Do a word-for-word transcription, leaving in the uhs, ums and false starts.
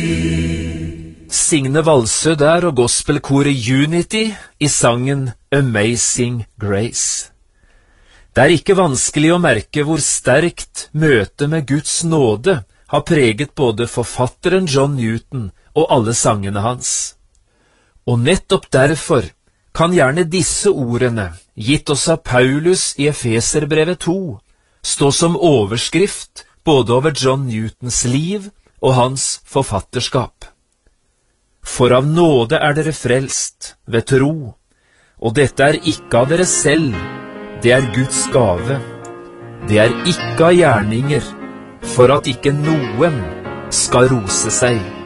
Signe Valsø der og gospelkoret Unity i sangen Amazing Grace. Det er ikke vanskelig å merke hvor sterkt møtet med Guds nåde har preget både forfatteren John Newton og alle sangene hans. Og nettopp derfor kan gjerne disse ordene, gitt oss av Paulus i Efeserbrevet to, stå som overskrift både over John Newtons liv og hans forfatterskap. For av nåde er dere frelst ved tro, og dette er ikke av dere selv, det er Guds gave. Det er ikke av gjerninger, for at ikke noen skal rose seg.